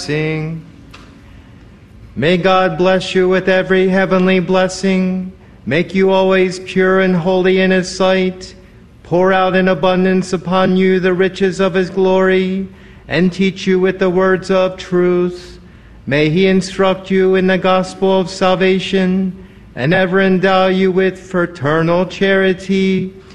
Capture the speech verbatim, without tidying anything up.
Sing. May God bless you with every heavenly blessing, make you always pure and holy in His sight, pour out in abundance upon you the riches of His glory, and teach you with the words of truth. May He instruct you in the gospel of salvation, and ever endow you with fraternal charity,